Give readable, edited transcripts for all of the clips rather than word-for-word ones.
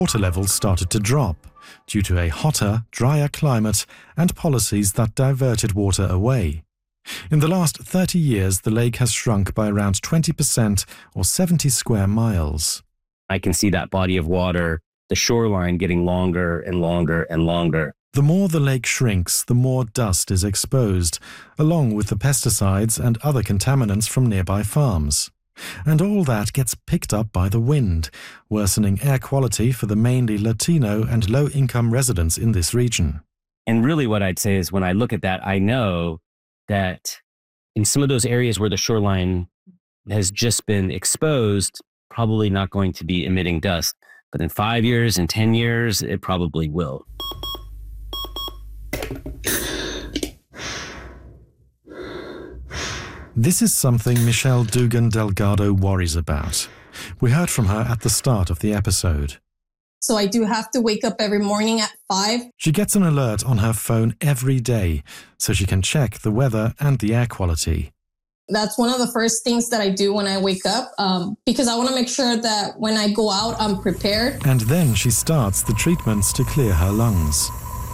Water levels started to drop due to a hotter, drier climate and policies that diverted water away. In the last 30 years, the lake has shrunk by around 20% or 70 square miles. I can see that body of water, the shoreline getting longer and longer and longer. The more the lake shrinks, the more dust is exposed, along with the pesticides and other contaminants from nearby farms. And all that gets picked up by the wind, worsening air quality for the mainly Latino and low-income residents in this region. And really what I'd say is when I look at that, I know that in some of those areas where the shoreline has just been exposed, probably not going to be emitting dust. But in 5 years, in 10 years, it probably will. This is something Michelle Dugan Delgado worries about. We heard from her at the start of the episode. So I do have to wake up every morning at 5. She gets an alert on her phone every day so she can check the weather and the air quality. That's one of the first things that I do when I wake up because I want to make sure that when I go out, I'm prepared. And then she starts the treatments to clear her lungs.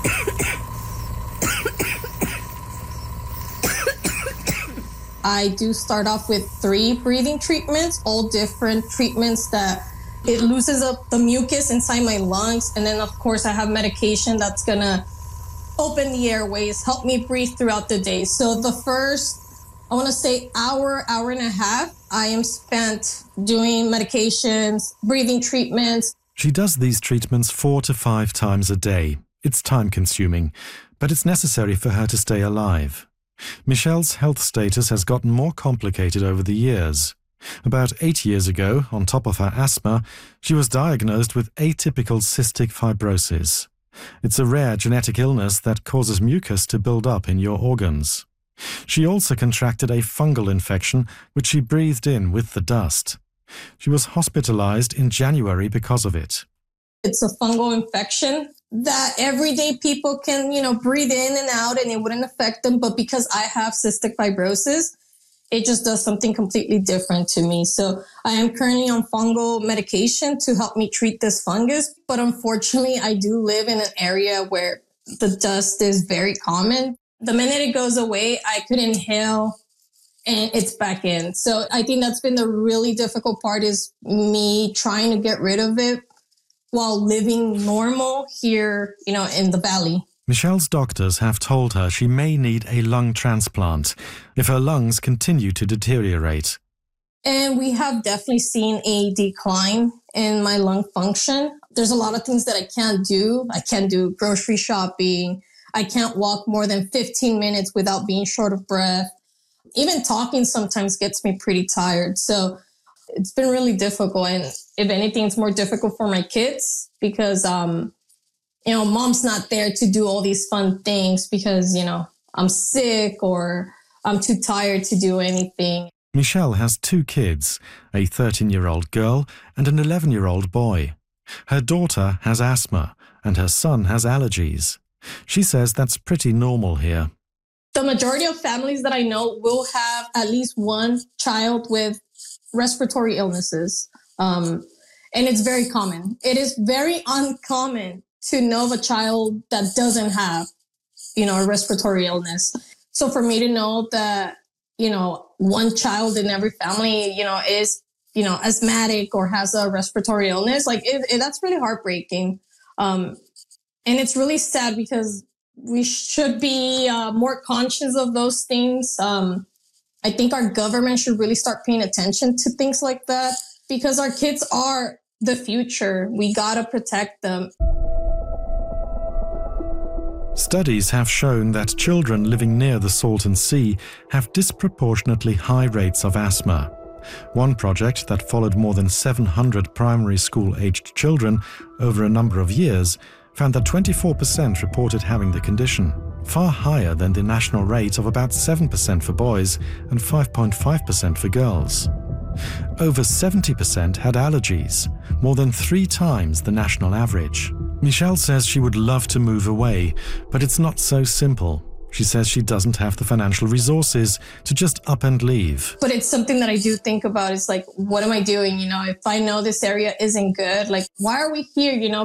I do start off with 3 breathing treatments, all different treatments that it loosens up the mucus inside my lungs. And then, of course, I have medication that's going to open the airways, help me breathe throughout the day. So the first, I want to say hour and a half, I am spent doing medications, breathing treatments. She does these treatments 4 to 5 times a day. It's time-consuming, but it's necessary for her to stay alive. Michelle's health status has gotten more complicated over the years. About 8 years ago, on top of her asthma, she was diagnosed with atypical cystic fibrosis. It's a rare genetic illness that causes mucus to build up in your organs. She also contracted a fungal infection, which she breathed in with the dust. She was hospitalized in January because of it. It's a fungal infection that everyday people can, breathe in and out and it wouldn't affect them. But because I have cystic fibrosis, it just does something completely different to me. So I am currently on fungal medication to help me treat this fungus. But unfortunately, I do live in an area where the dust is very common. The minute it goes away, I could inhale and it's back in. So I think that's been the really difficult part is me trying to get rid of it while living normal here, in the valley. Michelle's doctors have told her she may need a lung transplant if her lungs continue to deteriorate. And we have definitely seen a decline in my lung function. There's a lot of things that I can't do. I can't do grocery shopping. I can't walk more than 15 minutes without being short of breath. Even talking sometimes gets me pretty tired. So it's been really difficult. And if anything, it's more difficult for my kids because, mom's not there to do all these fun things because, I'm sick or I'm too tired to do anything. Michelle has 2 kids, a 13-year-old girl and an 11-year-old boy. Her daughter has asthma and her son has allergies. She says that's pretty normal here. The majority of families that I know will have at least one child with respiratory illnesses. And it's very common. It is very uncommon to know of a child that doesn't have, a respiratory illness. So for me to know that, one child in every family, is, asthmatic or has a respiratory illness, that's really heartbreaking. And it's really sad because we should be more conscious of those things. I think our government should really start paying attention to things like that because our kids are the future. We gotta protect them. Studies have shown that children living near the Salton Sea have disproportionately high rates of asthma. One project that followed more than 700 primary school-aged children over a number of years found that 24% reported having the condition, far higher than the national rate of about 7% for boys and 5.5% for girls. Over 70% had allergies, more than 3 times the national average. Michelle says she would love to move away, but it's not so simple. She says she doesn't have the financial resources to just up and leave. But it's something that I do think about. It's like, what am I doing? If I know this area isn't good, why are we here?